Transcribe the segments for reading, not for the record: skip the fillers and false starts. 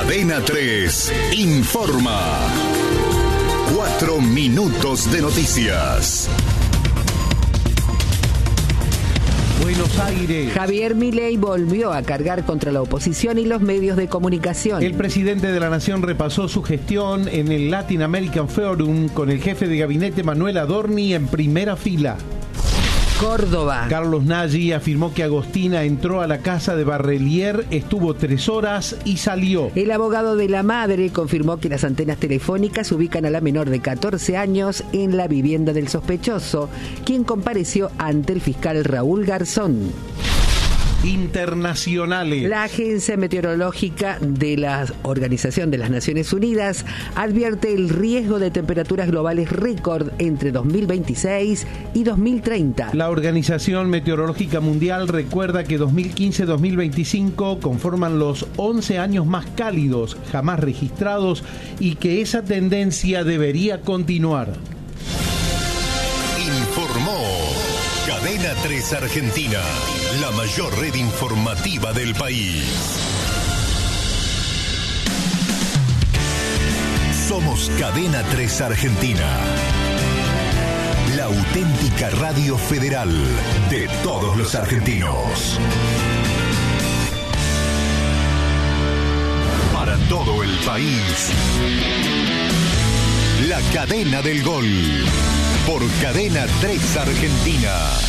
Cadena 3 informa. 4 minutos de noticias. Buenos Aires. Javier Milei volvió a cargar contra la oposición y los medios de comunicación. El presidente de la Nación repasó su gestión en el Latin American Forum con el jefe de gabinete Manuel Adorni en primera fila. Córdoba. Carlos Nagy afirmó que Agostina entró a la casa de Barrelier, estuvo 3 horas y salió. El abogado de la madre confirmó que las antenas telefónicas ubican a la menor de 14 años en la vivienda del sospechoso, quien compareció ante el fiscal Raúl Garzón. Internacionales. La Agencia Meteorológica de la Organización de las Naciones Unidas advierte el riesgo de temperaturas globales récord entre 2026 y 2030. La Organización Meteorológica Mundial recuerda que 2015-2025 conforman los 11 años más cálidos jamás registrados y que esa tendencia debería continuar. Informó Cadena 3 Argentina, la mayor red informativa del país. Somos Cadena 3 Argentina, la auténtica radio federal de todos los argentinos. Para todo el país, la cadena del gol. Por Cadena 3 Argentina.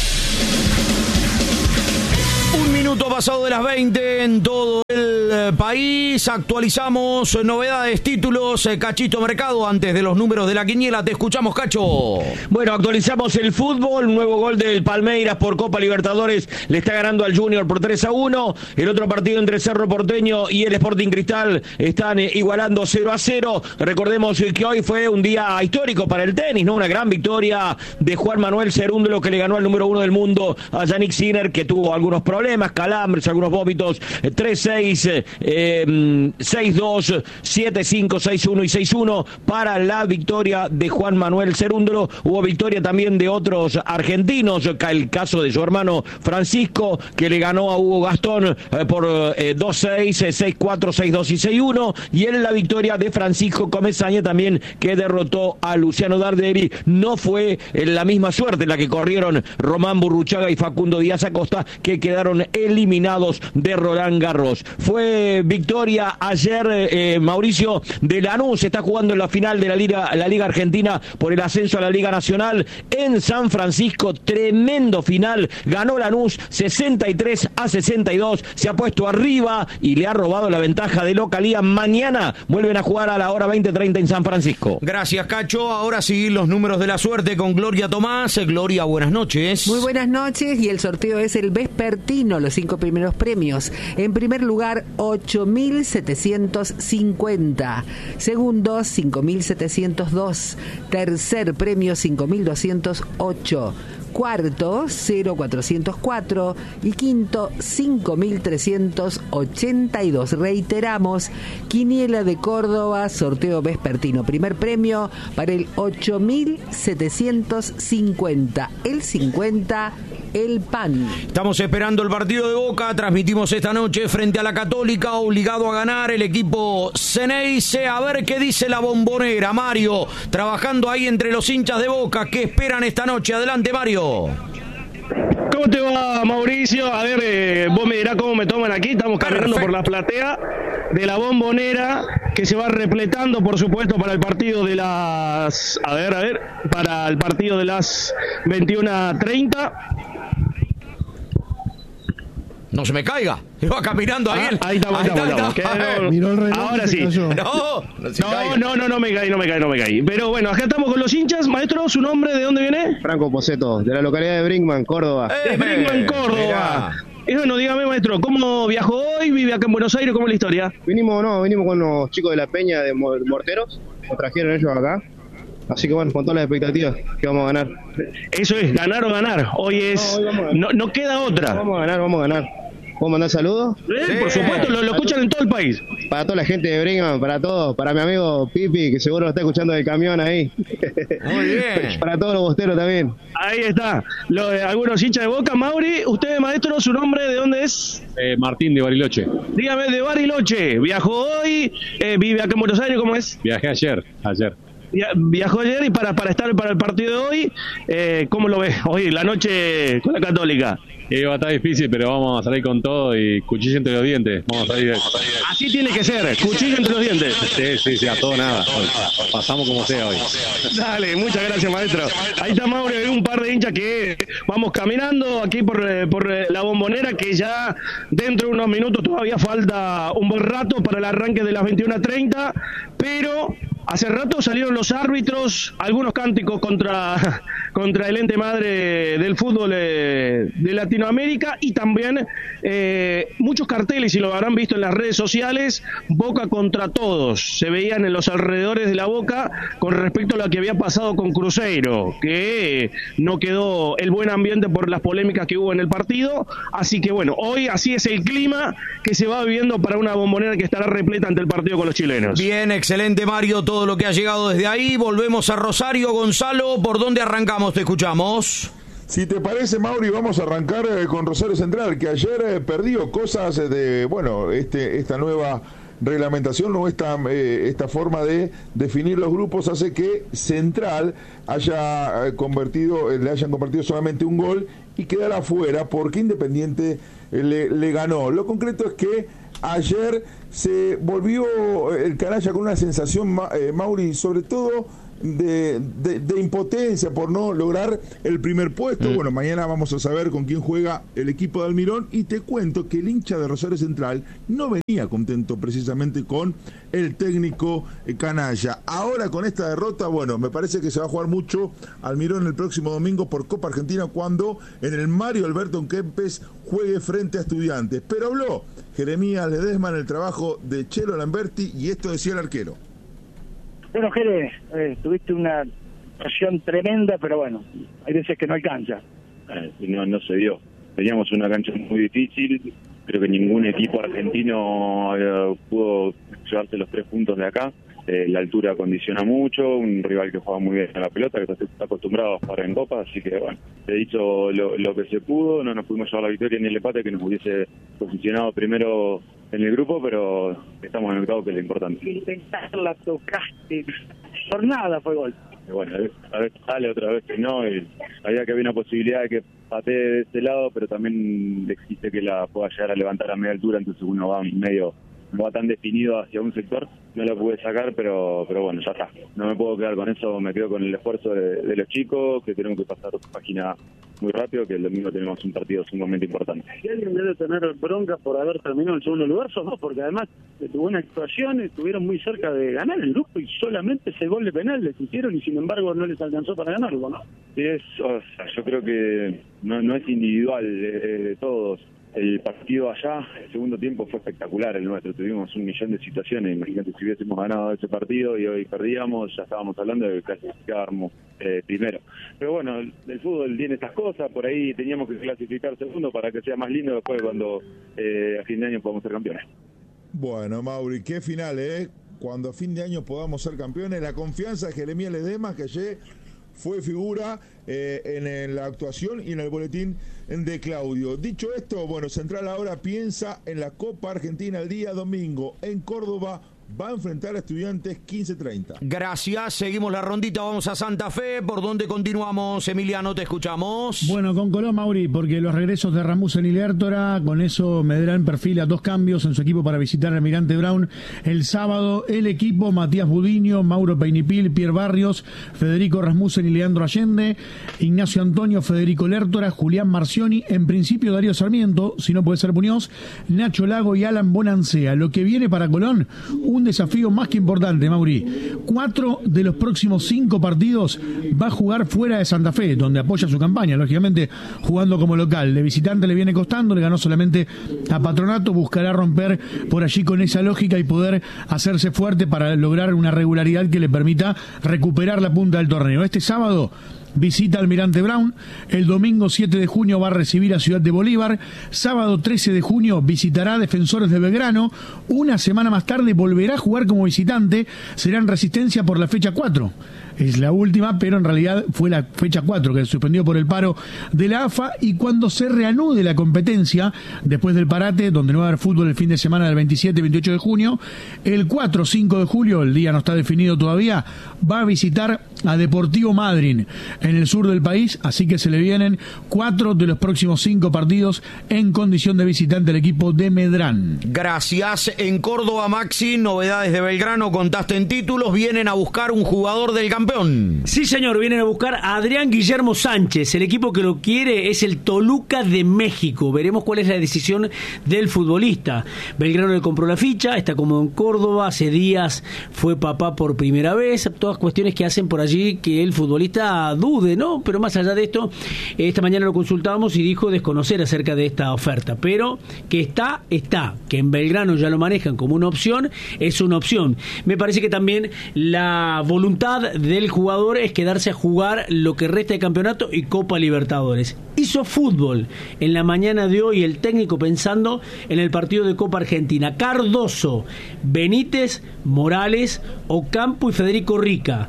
1 minuto pasado de las 20 en todo el país. Actualizamos novedades, títulos, Cachito Mercado. Antes de los números de la quiniela, te escuchamos, Cacho. Bueno, actualizamos el fútbol. Nuevo gol del Palmeiras por Copa Libertadores. Le está ganando al Junior por 3-1. El otro partido entre Cerro Porteño y el Sporting Cristal están igualando 0-0. Recordemos que hoy fue un día histórico para el tenis, ¿no? Una gran victoria de Juan Manuel Cerúndolo, que le ganó al número 1 del mundo, a Yannick Sinner, que tuvo algunos problemas, calambres, algunos vómitos. 3-6, 6-2, 7-5, 6-1 y 6-1 para la victoria de Juan Manuel Cerúndolo. Hubo victoria también de otros argentinos, el caso de su hermano Francisco, que le ganó a Hugo Gastón por 2-6, 6-4, 6-2 y 6-1, y en la victoria de Francisco Comesaña también, que derrotó a Luciano Darderi. No fue la misma suerte la que corrieron Román Burruchaga y Facundo Díaz Acosta, que quedaron eliminados de Roland Garros. Fue victoria ayer, Mauricio, de Lanús. Está jugando en la final de la Liga Argentina por el ascenso a la Liga Nacional en San Francisco. Tremendo final. Ganó Lanús 63-62. Se ha puesto arriba y le ha robado la ventaja de localía. Mañana vuelven a jugar a la hora 20:30 en San Francisco. Gracias, Cacho. Ahora sí, los números de la suerte con Gloria Tomás. Gloria, buenas noches. Muy buenas noches, y el sorteo es el vespertino, los 5 primeros premios. En primer lugar, 8.750. Segundo, 5.702. Tercer premio, 5.208. Cuarto, 0.404. Y quinto, 5.382. Reiteramos, quiniela de Córdoba, sorteo vespertino. Primer premio para el 8.750. El 50, el PAN. Estamos esperando el partido de Boca. Transmitimos esta noche frente a la Católica, obligado a ganar el equipo Ceneice. A ver qué dice la Bombonera. Mario, trabajando ahí entre los hinchas de Boca. ¿Qué esperan esta noche? Adelante, Mario. ¿Cómo te va, Mauricio? A ver, vos me dirás cómo me toman aquí. Estamos caminando por la platea de la Bombonera, que se va repletando, por supuesto, para el partido de las... para el partido de las 21:30. No se me caiga. Va caminando ahí. Ahí estamos. Miró el reloj. Ahora sí. No me caí. Pero bueno, acá estamos con los hinchas. Maestro, ¿su nombre de dónde viene? Franco Poceto, de la localidad de Brinkman, Córdoba. Brinkman, Córdoba. Y bueno, dígame, maestro, ¿cómo viajó hoy? ¿Vive acá en Buenos Aires? ¿Cómo es la historia? Vinimos con los chicos de la Peña de Morteros. Nos trajeron ellos acá. Así que bueno, con todas las expectativas que vamos a ganar. Eso es, ganar o ganar. Hoy es... No queda otra. Vamos a ganar. ¿Puedo mandar saludos? Sí, por supuesto, lo escuchan en todo el país. Para toda la gente de Brinkman, para todos, para mi amigo Pipi, que seguro lo está escuchando del camión ahí. Muy bien. Para todos los bosteros también. Ahí está. Algunos hinchas de Boca. Mauri, usted, maestro, ¿su nombre de dónde es? Martín de Bariloche. Dígame, de Bariloche. ¿Viajó hoy? ¿Vive acá en Buenos Aires? ¿Cómo es? Viajé ayer. Viajó ayer y para estar para el partido de hoy, ¿cómo lo ves? Hoy, la noche con la Católica. Va a estar difícil, pero vamos a salir con todo y cuchillo entre los dientes. Vamos a salir. Así tiene que ser, cuchillo entre los dientes. Sí, a todo nada. Pasamos como sea hoy. Dale, muchas gracias, maestro. Ahí está Mauro, hay un par de hinchas que vamos caminando aquí por la Bombonera, que ya dentro de unos minutos todavía falta un buen rato para el arranque de las 21:30, pero hace rato salieron los árbitros, algunos cánticos contra el ente madre del fútbol de Latinoamérica, y también muchos carteles, y lo habrán visto en las redes sociales, Boca contra todos, se veían en los alrededores de la Boca con respecto a lo que había pasado con Cruzeiro, que no quedó el buen ambiente por las polémicas que hubo en el partido. Así que bueno, hoy así es el clima que se va viviendo para una Bombonera que estará repleta ante el partido con los chilenos. Bien, excelente, Mario, todo lo que ha llegado desde ahí. Volvemos a Rosario. Gonzalo, ¿por dónde arrancamos? Te escuchamos. Si te parece, Mauri, vamos a arrancar con Rosario Central, que ayer perdió cosas de, esta nueva reglamentación o esta forma de definir los grupos hace que Central le hayan convertido solamente un gol y quedara afuera porque Independiente le ganó. Lo concreto es que ayer se volvió el canalla con una sensación, Mauri, sobre todo de impotencia por no lograr el primer puesto. Bueno, mañana vamos a saber con quién juega el equipo de Almirón, y te cuento que el hincha de Rosario Central no venía contento precisamente con el técnico canalla. Ahora con esta derrota, bueno, me parece que se va a jugar mucho Almirón el próximo domingo por Copa Argentina, cuando en el Mario Alberto Kempes juegue frente a Estudiantes. Pero habló Jeremías Ledesma en el trabajo de Chelo Lamberti, y esto decía el arquero. Bueno, Jere, tuviste una presión tremenda, pero bueno, hay veces que no alcanza. No se dio. Teníamos una cancha muy difícil, creo que ningún equipo argentino pudo llevarse los 3 puntos de acá. La altura condiciona mucho, un rival que juega muy bien a la pelota, que está acostumbrado a jugar en Copa, así que bueno, he dicho lo que se pudo, no nos pudimos llevar la victoria ni el empate que nos hubiese posicionado primero en el grupo, pero estamos en el octavo, que es lo importante. Intentarla, tocaste, por nada fue gol. Y bueno, a veces sale, otra vez que no, y había que había una posibilidad de que patee de ese lado, pero también existe que la pueda llegar a levantar a media altura, entonces uno va medio, no va tan definido hacia un sector, no lo pude sacar, pero bueno, ya está. No me puedo quedar con eso, me quedo con el esfuerzo de los chicos, que tenemos que pasar página muy rápido, que el domingo tenemos un partido sumamente importante. Si alguien debe tener bronca por haber terminado en segundo lugar, sos vos, porque además de tu buena actuación estuvieron muy cerca de ganar el grupo y solamente ese gol de penal les hicieron y sin embargo no les alcanzó para ganarlo, ¿no? Sí, yo creo que no es individual de todos. El partido allá, el segundo tiempo fue espectacular el nuestro, tuvimos 1.000.000 de situaciones, imagínate si hubiésemos ganado ese partido y hoy perdíamos, ya estábamos hablando de clasificarnos primero. Pero bueno, el fútbol tiene estas cosas, por ahí teníamos que clasificar segundo para que sea más lindo después cuando a fin de año podamos ser campeones. Bueno, Mauri, qué final, cuando a fin de año podamos ser campeones, la confianza de Jeremías Ledesma, que ayer fue figura en la actuación y en el boletín de Claudio. Dicho esto, bueno, Central ahora piensa en la Copa Argentina el día domingo en Córdoba. Va a enfrentar a Estudiantes 15:30. Gracias, seguimos la rondita, vamos a Santa Fe. ¿Por dónde continuamos, Emiliano? Te escuchamos. Bueno, con Colón, Mauri, porque los regresos de Rasmussen y Lertora, con eso Medellín perfila 2 cambios en su equipo para visitar al Almirante Brown el sábado. El equipo: Matías Budiño, Mauro Peinipil, Pierre Barrios, Federico Rasmussen y Leandro Allende, Ignacio Antonio, Federico Lertora, Julián Marcioni, en principio Darío Sarmiento, si no puede ser Muñoz, Nacho Lago y Alan Bonancea. Lo que viene para Colón, un desafío más que importante, Mauri. 4 de los próximos 5 partidos va a jugar fuera de Santa Fe, donde apoya su campaña, lógicamente jugando como local. De visitante le viene costando, le ganó solamente a Patronato, buscará romper por allí con esa lógica y poder hacerse fuerte para lograr una regularidad que le permita recuperar la punta del torneo. Este sábado visita Almirante Brown. El domingo 7 de junio va a recibir a Ciudad de Bolívar. Sábado 13 de junio visitará a Defensores de Belgrano. Una semana más tarde volverá a jugar como visitante. Será en Resistencia por la fecha 4. Es la última, pero en realidad fue la fecha 4 que se suspendió por el paro de la AFA, y cuando se reanude la competencia, después del parate, donde no va a haber fútbol el fin de semana del 27 y 28 de junio, el 4 o 5 de julio, el día no está definido todavía, va a visitar a Deportivo Madryn en el sur del país, así que se le vienen 4 de los próximos 5 partidos en condición de visitante al equipo de Medrán. Gracias. En Córdoba, Maxi, novedades de Belgrano, contaste en títulos, vienen a buscar un jugador del campeón. Sí, señor, vienen a buscar a Adrián Guillermo Sánchez. El equipo que lo quiere es el Toluca de México. Veremos cuál es la decisión del futbolista. Belgrano le compró la ficha, está como en Córdoba, hace días fue papá por primera vez. Todas cuestiones que hacen por allí que el futbolista dude, ¿no? Pero más allá de esto, esta mañana lo consultamos y dijo desconocer acerca de esta oferta. Pero que está. Que en Belgrano ya lo manejan como una opción, es una opción. Me parece que también la voluntad del jugador es quedarse a jugar lo que resta de campeonato y Copa Libertadores. Hizo fútbol en la mañana de hoy el técnico pensando en el partido de Copa Argentina. Cardoso, Benítez, Morales, Ocampo y Federico Rica.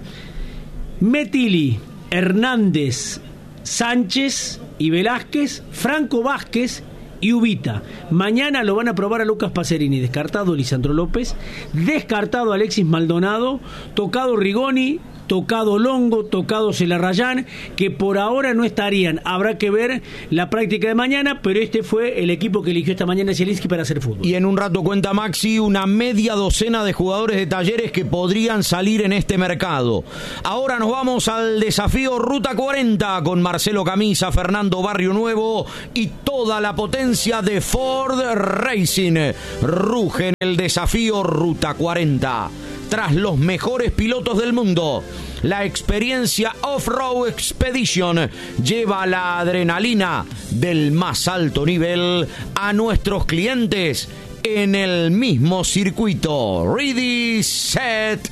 Metili, Hernández, Sánchez y Velázquez, Franco Vázquez y Ubita. Mañana lo van a probar a Lucas Pacerini. Descartado Lisandro López, descartado Alexis Maldonado, tocado Rigoni, tocado Longo, tocado Celarrayán, que por ahora no estarían. Habrá que ver la práctica de mañana, pero este fue el equipo que eligió esta mañana Zielinski para hacer fútbol. Y en un rato cuenta Maxi una media docena de jugadores de Talleres que podrían salir en este mercado. Ahora nos vamos al desafío Ruta 40 con Marcelo Camisa, Fernando Barrio Nuevo y toda la potencia de Ford Racing. Ruge en el desafío Ruta 40. Tras los mejores pilotos del mundo, la experiencia Off-Road Expedition lleva la adrenalina del más alto nivel a nuestros clientes en el mismo circuito. Ready, set,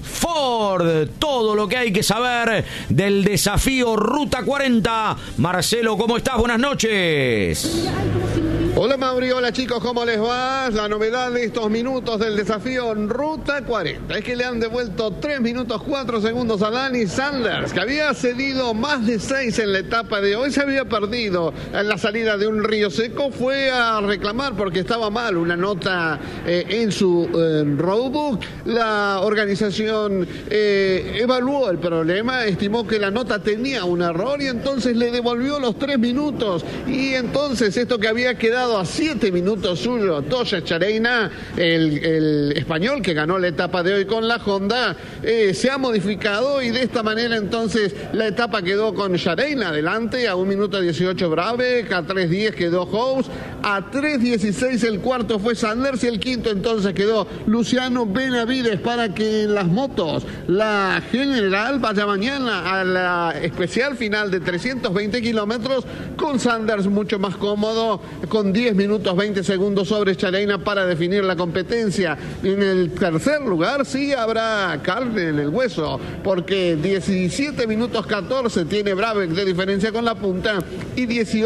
Ford. Todo lo que hay que saber del desafío Ruta 40. Marcelo, ¿cómo estás? Buenas noches. Hola Mauri, hola chicos, ¿cómo les va? La novedad de estos minutos del desafío en Ruta 40 es que le han devuelto 3 minutos 4 segundos a Dani Sanders, que había cedido más de 6 en la etapa de hoy, se había perdido en la salida de un río seco, fue a reclamar porque estaba mal una nota en su roadbook. La organización evaluó el problema, estimó que la nota tenía un error y entonces le devolvió los 3 minutos. Y entonces esto que había quedado a 7 minutos suyo, Toya Chareina, el español que ganó la etapa de hoy con la Honda, se ha modificado y de esta manera entonces la etapa quedó con Chareina adelante, a 1 minuto 18 Brabeck, a 3:10 quedó House, a 3:16 el cuarto fue Sanders y el quinto entonces quedó Luciano Benavides, para que en las motos la general vaya mañana a la especial final de 320 kilómetros con Sanders mucho más cómodo, con 10 minutos 20 segundos sobre Chareina para definir la competencia. En el tercer lugar sí habrá carne en el hueso, porque 17 minutos 14 tiene Brabeck de diferencia con la punta y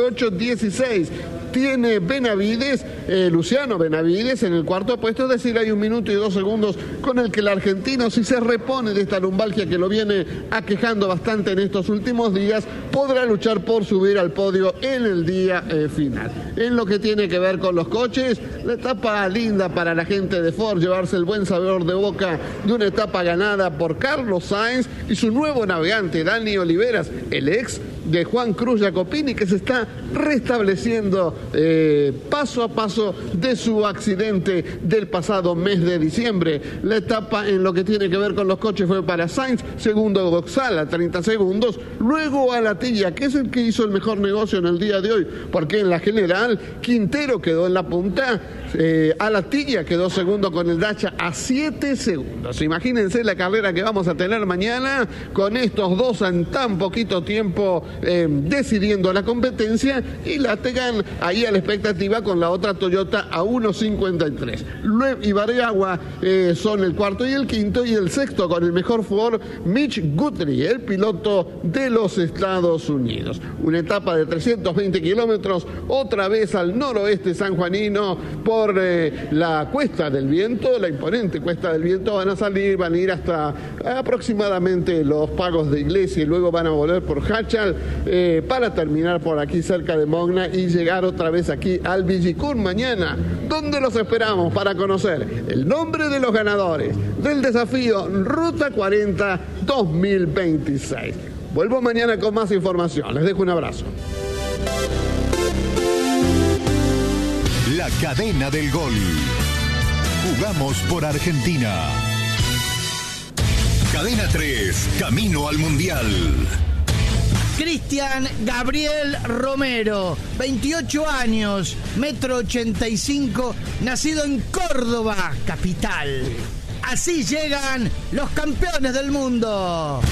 18-16 tiene Benavides, Luciano Benavides en el cuarto puesto, es decir, hay 1 minuto y 2 segundos con el que el argentino, si se repone de esta lumbalgia que lo viene aquejando bastante en estos últimos días, podrá luchar por subir al podio en el día final. En lo que tiene que ver con los coches, la etapa linda para la gente de Ford, llevarse el buen sabor de boca de una etapa ganada por Carlos Sainz y su nuevo navegante Dani Oliveras, el ex de Juan Cruz Jacopini, que se está restableciendo paso a paso de su accidente del pasado mes de diciembre. La etapa en lo que tiene que ver con los coches fue para Sainz, segundo Doxal a 30 segundos, luego Alatilla, que es el que hizo el mejor negocio en el día de hoy, porque en la general Quintero quedó en la punta, Alatilla quedó segundo con el Dacia a 7 segundos. Imagínense la carrera que vamos a tener mañana con estos dos en tan poquito tiempo decidiendo la competencia, y la tengan ahí a la expectativa con la otra Toyota a 1.53. Loeb y Bariagua son el cuarto y el quinto, y el sexto con el mejor Ford, Mitch Guthrie, el piloto de los Estados Unidos. Una etapa de 320 kilómetros, otra vez al noroeste sanjuanino por la Cuesta del Viento, la imponente Cuesta del Viento. Van a ir hasta aproximadamente los Pagos de Iglesia y luego van a volver por Hachal para terminar por aquí cerca de Mogna y llegar otra vez aquí al Villicún mañana, donde los esperamos para conocer el nombre de los ganadores del desafío Ruta 40 2026. Vuelvo mañana con más información. Les dejo un abrazo. La cadena del gol. Jugamos por Argentina. Cadena 3, camino al Mundial. Cristian Gabriel Romero, 28 años, 1,85 m, nacido en Córdoba, capital. Así llegan los campeones del mundo.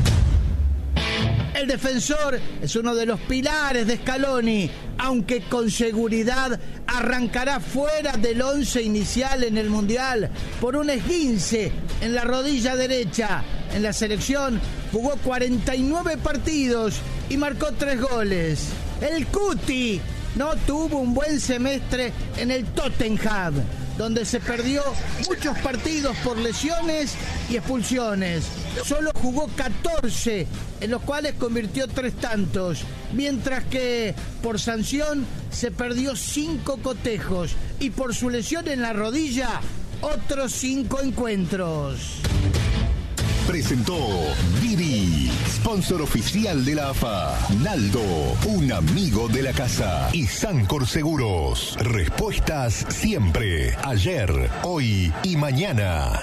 El defensor es uno de los pilares de Scaloni, aunque con seguridad arrancará fuera del 11 inicial en el Mundial por un esguince en la rodilla derecha. En la selección jugó 49 partidos y marcó 3 goles. El Cuti no tuvo un buen semestre en el Tottenham, donde se perdió muchos partidos por lesiones y expulsiones. Solo jugó 14, en los cuales convirtió 3 tantos, mientras que por sanción se perdió 5 cotejos y por su lesión en la rodilla otros 5 encuentros. Presentó Didi, sponsor oficial de la AFA. Naldo, un amigo de la casa. Y Sancor Seguros, respuestas siempre, ayer, hoy y mañana.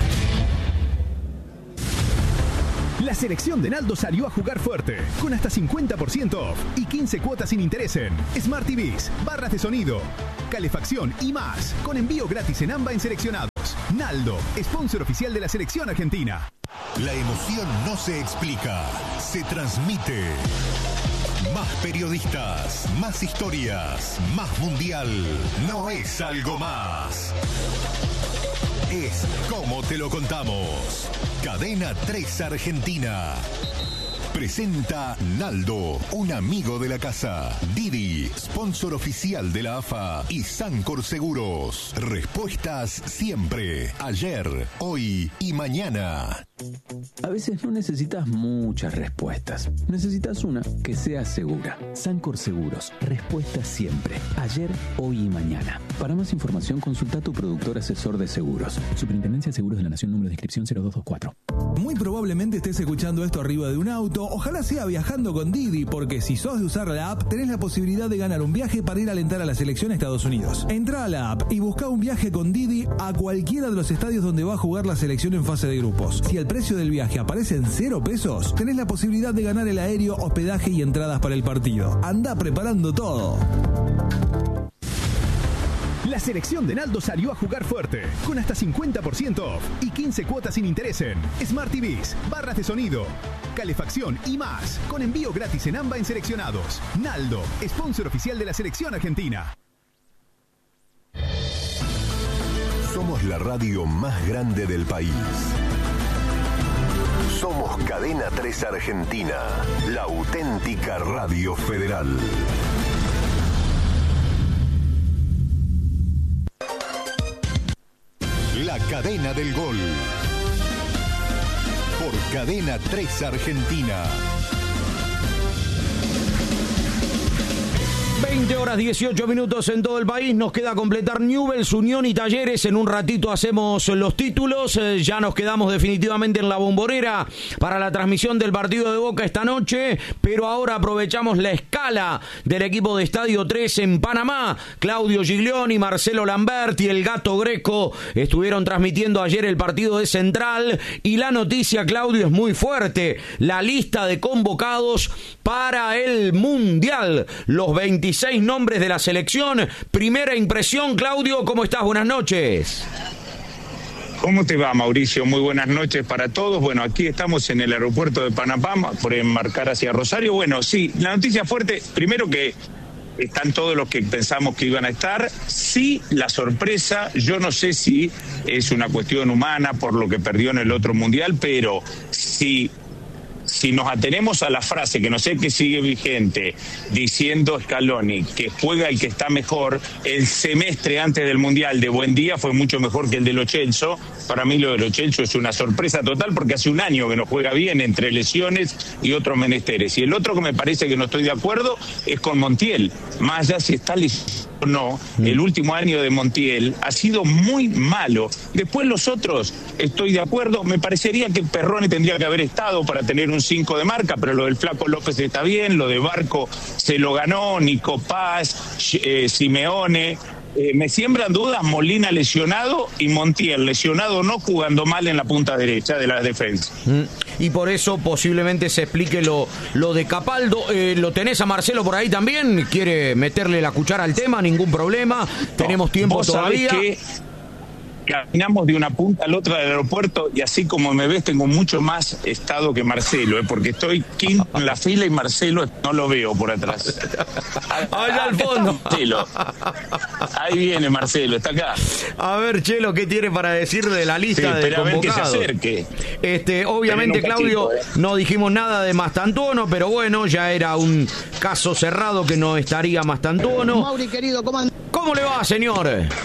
La selección de Naldo salió a jugar fuerte, con hasta 50% off y 15 cuotas sin interés en Smart TVs, barras de sonido, calefacción y más, con envío gratis en AMBA en seleccionados. Naldo, sponsor oficial de la selección argentina. La emoción no se explica, se transmite. Más periodistas, más historias, más mundial. No es algo más. Es como te lo contamos. Cadena 3 Argentina. Presenta Naldo, un amigo de la casa. Didi, sponsor oficial de la AFA. Y Sancor Seguros. Respuestas siempre, ayer, hoy y mañana. A veces no necesitas muchas respuestas. Necesitas una que sea segura. Sancor Seguros. Respuestas siempre, ayer, hoy y mañana. Para más información, consulta a tu productor asesor de seguros. Superintendencia de Seguros de la Nación, número de inscripción 0224. Muy probablemente estés escuchando esto arriba de un auto. Ojalá sea viajando con Didi, porque si sos de usar la app, tenés la posibilidad de ganar un viaje para ir a alentar a la selección a Estados Unidos. Entrá a la app y buscá un viaje con Didi a cualquiera de los estadios donde va a jugar la selección en fase de grupos. Si el precio del viaje aparece en 0 pesos, tenés la posibilidad de ganar el aéreo, hospedaje y entradas para el partido. Andá preparando todo. La selección de Naldo salió a jugar fuerte, con hasta 50% off y 15 cuotas sin interés en Smart TVs, barras de sonido, calefacción y más, con envío gratis en AMBA en seleccionados. Naldo, sponsor oficial de la selección argentina. Somos la radio más grande del país. Somos Cadena 3 Argentina, la auténtica radio federal. La cadena del gol. Por Cadena 3 Argentina. 20 horas 18 minutos en todo el país. Nos queda completar Newell's, Unión y Talleres. En un ratito hacemos los títulos. Ya nos quedamos definitivamente en la Bombonera para la transmisión del partido de Boca esta noche. Pero ahora aprovechamos la escala del equipo de Estadio 3 en Panamá. Claudio Giglioni, Marcelo Lamberti y el Gato Greco estuvieron transmitiendo ayer el partido de Central. Y la noticia, Claudio, es muy fuerte. La lista de convocados para el Mundial. Los 26 26 nombres de la selección. Primera impresión, Claudio, ¿cómo estás? Buenas noches. ¿Cómo te va, Mauricio? Muy buenas noches para todos. Bueno, aquí estamos en el aeropuerto de Panamá por embarcar hacia Rosario. Bueno, sí, la noticia fuerte, primero que están todos los que pensamos que iban a estar. Sí, la sorpresa, yo no sé si es una cuestión humana por lo que perdió en el otro mundial, pero si nos atenemos a la frase que no sé que sigue vigente, diciendo Scaloni que juega el que está mejor, el semestre antes del Mundial de Buendía fue mucho mejor que el de Lo Celso. Para mí lo de Lo Celso es una sorpresa total porque hace un año que no juega bien entre lesiones y otros menesteres. Y el otro que me parece que no estoy de acuerdo es con Montiel. Más allá si está lesionado o no, el último año de Montiel ha sido muy malo. Después los otros, estoy de acuerdo, me parecería que Perrone tendría que haber estado para tener un 5 de marca, pero lo del Flaco López está bien, lo de Barco se lo ganó, Nico Paz, Simeone. Me siembran dudas Molina lesionado y Montiel lesionado, no jugando mal en la punta derecha de la defensa. Y por eso posiblemente se explique lo de Capaldo. ¿Lo tenés a Marcelo por ahí también? ¿Quiere meterle la cuchara al tema? Ningún problema. Tenemos tiempo todavía. Caminamos de una punta a la otra del aeropuerto y así como me ves tengo mucho más estado que Marcelo, porque estoy quinto en la fila y Marcelo no lo veo por atrás. Allá al fondo. Marcelo. Ahí viene Marcelo, está acá. A ver, Chelo, ¿qué tiene para decir de la lista de convocados? A ver que se acerque. Obviamente, Claudio, no dijimos nada de Mastantuono, pero bueno, ya era un caso cerrado que no estaría Mastantuono. Mauri, querido, ¿Cómo le va, señor?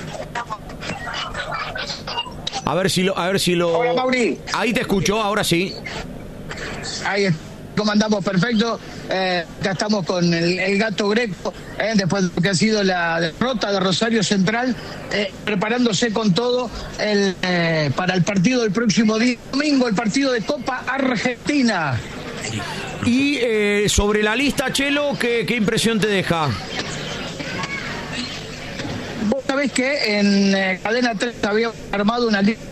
A ver si lo. Hola, Mauri. Ahí te escucho, ahora sí. Ahí comandamos perfecto. Ya estamos con el Gato Greco, después de lo que ha sido la derrota de Rosario Central, preparándose con todo para el partido del próximo día domingo, el partido de Copa Argentina. Y sobre la lista, Chelo, ¿qué impresión te deja? Vos sabés que en Cadena 3 había armado una lista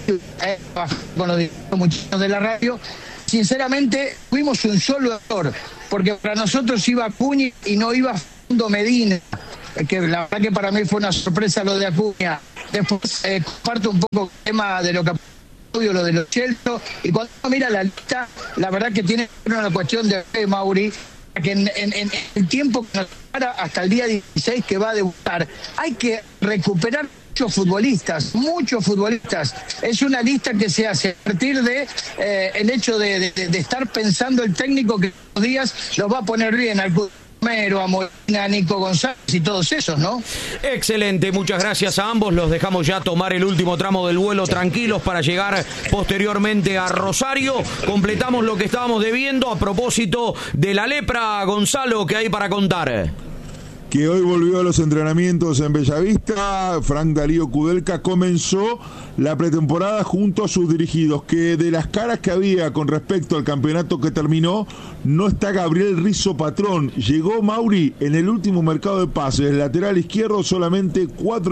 con los muchachos de la radio. Sinceramente, tuvimos un solo error, porque para nosotros iba Acuña y no iba Facundo Medina, que la verdad que para mí fue una sorpresa lo de Acuña. Después comparto un poco el tema de lo que lo de Lo Celso, y cuando uno mira la lista, la verdad que tiene una cuestión de fe, Mauri, que en el tiempo que nos para hasta el día 16 que va a debutar, hay que recuperar muchos futbolistas. Es una lista que se hace a partir de el hecho de estar pensando el técnico que los días los va a poner bien al Romero, a Molina, a Nico González y todos esos, ¿no? Excelente, muchas gracias a ambos. Los dejamos ya tomar el último tramo del vuelo tranquilos para llegar posteriormente a Rosario. Completamos lo que estábamos debiendo a propósito de la lepra. Gonzalo, ¿qué hay para contar? Que hoy volvió a los entrenamientos en Bellavista. Frank Darío Kudelka comenzó la pretemporada junto a sus dirigidos, que de las caras que había con respecto al campeonato que terminó, no está Gabriel Rizzo Patrón. Llegó Mauri en el último mercado de pases, lateral izquierdo, solamente 4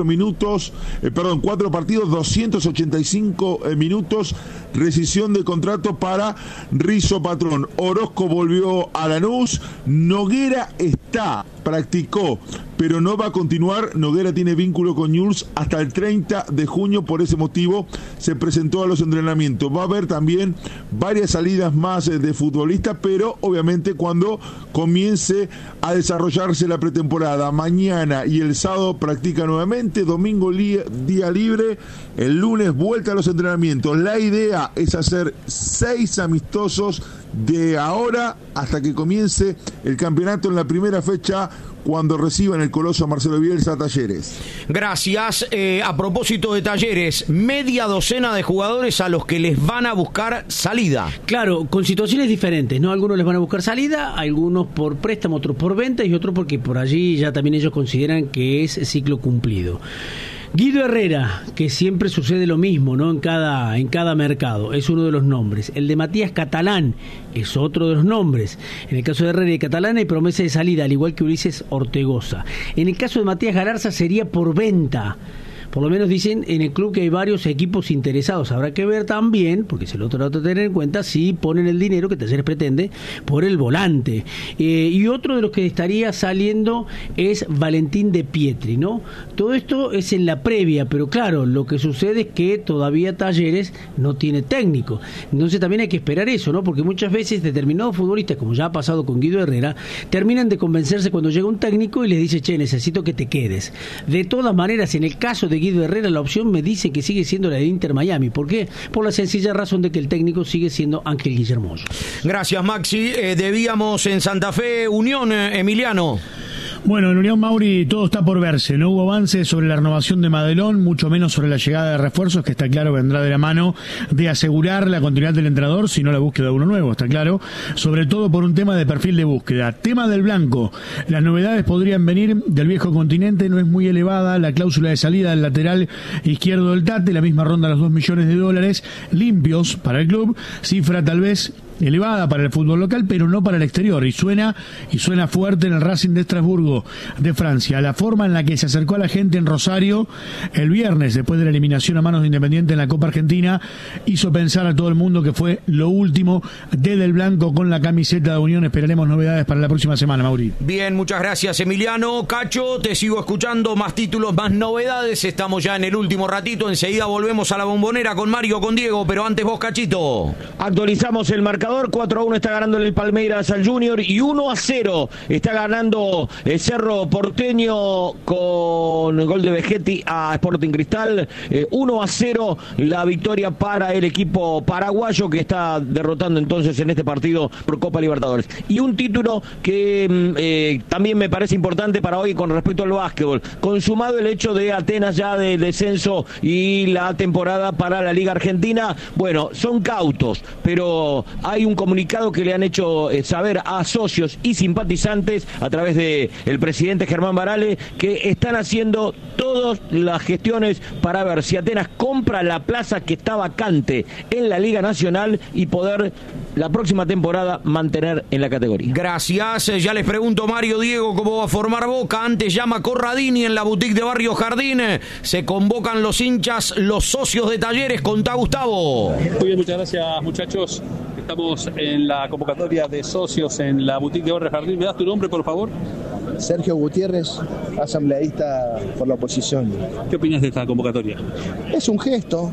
partidos, 285 minutos, rescisión de contrato para Rizzo Patrón. Orozco volvió a Lanús, Noguera practicó, pero no va a continuar. Noguera tiene vínculo con Newell's hasta el 30 de junio, por ese motivo se presentó a los entrenamientos. Va a haber también varias salidas más de futbolistas, pero obviamente cuando comience a desarrollarse la pretemporada. Mañana y el sábado practica nuevamente, domingo día libre, el lunes vuelta a los entrenamientos. La idea es hacer 6 amistosos de ahora hasta que comience el campeonato en la primera fecha, cuando reciban el coloso Marcelo Bielsa a Talleres. Gracias. A propósito de Talleres, media docena de jugadores a los que les van a buscar salida. Claro, con situaciones diferentes, ¿no? Algunos les van a buscar salida, algunos por préstamo, otros por venta y otros porque por allí ya también ellos consideran que es ciclo cumplido. Guido Herrera, que siempre sucede lo mismo, ¿no? En cada mercado, es uno de los nombres. El de Matías Catalán es otro de los nombres. En el caso de Herrera y Catalán hay promesa de salida, al igual que Ulises Ortegoza. En el caso de Matías Galarza sería por venta. Por lo menos dicen en el club que hay varios equipos interesados. Habrá que ver también, porque es el otro dato a tener en cuenta, si ponen el dinero que Talleres pretende por el volante. Y otro de los que estaría saliendo es Valentín de Pietri, ¿no? Todo esto es en la previa, pero claro, lo que sucede es que todavía Talleres no tiene técnico. Entonces también hay que esperar eso, ¿no? Porque muchas veces determinados futbolistas, como ya ha pasado con Guido Herrera, terminan de convencerse cuando llega un técnico y les dice, che, necesito que te quedes. De todas maneras, en el caso de Guido Herrera, la opción me dice que sigue siendo la de Inter Miami. ¿Por qué? Por la sencilla razón de que el técnico sigue siendo Ángel Guillermo. Gracias, Maxi. Debíamos en Santa Fe Unión, Emiliano. Bueno, en Unión, Mauri, todo está por verse. No hubo avance sobre la renovación de Madelón, mucho menos sobre la llegada de refuerzos, que está claro vendrá de la mano de asegurar la continuidad del entrenador, sino la búsqueda de uno nuevo, está claro, sobre todo por un tema de perfil de búsqueda. Tema del blanco, las novedades podrían venir del viejo continente, no es muy elevada la cláusula de salida del lateral izquierdo del Tate, la misma ronda los $2 millones limpios para el club, cifra tal vez elevada para el fútbol local, pero no para el exterior, y suena fuerte en el Racing de Estrasburgo de Francia. La forma en la que se acercó a la gente en Rosario el viernes, después de la eliminación a manos de Independiente en la Copa Argentina, hizo pensar a todo el mundo que fue lo último de Del Blanco con la camiseta de Unión. Esperaremos novedades para la próxima semana, Mauri. Bien, muchas gracias, Emiliano. Cacho, te sigo escuchando, más títulos, más novedades. Estamos ya en el último ratito, enseguida volvemos a la Bombonera con Mario, con Diego, pero antes vos, Cachito. Actualizamos el marcador. 4-1 está ganando el Palmeiras al Junior y 1-0 está ganando el Cerro Porteño con el gol de Vegetti a Sporting Cristal. 1-0 la victoria para el equipo paraguayo, que está derrotando entonces en este partido por Copa Libertadores. Y un título que también me parece importante para hoy con respecto al básquetbol. Consumado el hecho de Atenas ya del descenso y la temporada para la Liga Argentina. Bueno, son cautos, pero hay un comunicado que le han hecho saber a socios y simpatizantes a través de el presidente Germán Barale, que están haciendo todas las gestiones para ver si Atenas compra la plaza que está vacante en la Liga Nacional y poder la próxima temporada mantener en la categoría. Gracias. Ya les pregunto, Mario, Diego, cómo va a formar Boca. Antes llama Corradini en la boutique de Barrio Jardín. Se convocan los hinchas, los socios de Talleres. Contá, Gustavo. Muy bien, muchas gracias, muchachos. Estamos en la convocatoria de socios en la boutique de Barrio Jardín. ¿Me das tu nombre, por favor? Sergio Gutiérrez, asambleísta por la oposición. ¿Qué opinas de esta convocatoria? Es un gesto